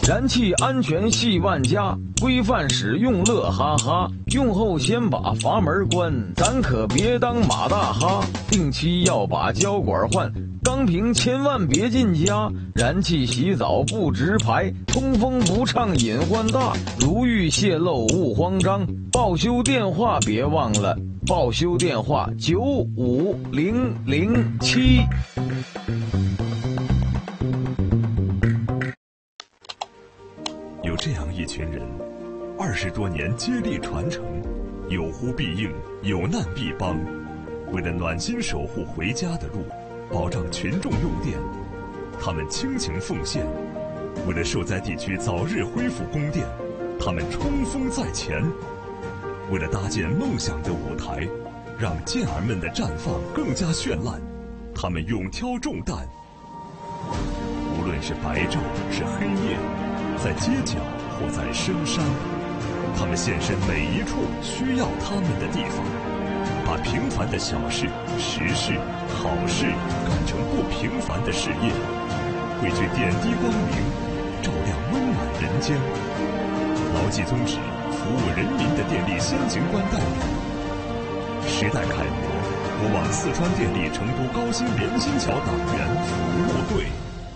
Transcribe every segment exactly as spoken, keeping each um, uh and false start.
燃气安全系万家，规范使用乐哈哈。用后先把阀门关，咱可别当马大哈。定期要把胶管换，钢瓶千万别进家。燃气洗澡不直排，通风不畅隐患大。如遇泄漏勿慌张，报修电话别忘了，报修电话九五零零七。 有这样一群人，二十多年接力传承，有呼必应，有难必帮。为了暖心守护回家的路，保障群众用电，他们倾情奉献。为了受灾地区早日恢复供电，他们冲锋在前。为了搭建梦想的舞台，让健儿们的绽放更加绚烂，他们勇挑重担。无论是白昼是黑夜，在街角或在深山，他们现身每一处需要他们的地方，把平凡的小事、实事、好事干成不平凡的事业，汇聚点滴光明，照亮温暖人间。牢记宗旨，服务人民的电力先行官代表。时代楷模，我往四川电力成都高新联新桥党员服务队。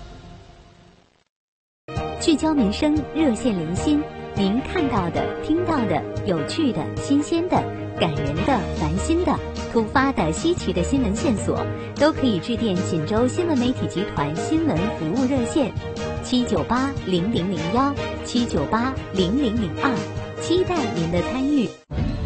聚焦民生，热线连心，您看到的、听到的、有趣的、新鲜的、感人的、烦心的、突发的、稀奇的新闻线索，都可以致电锦州新闻媒体集团新闻服务热线七九八零零零幺七九八零零零二，期待您的参与。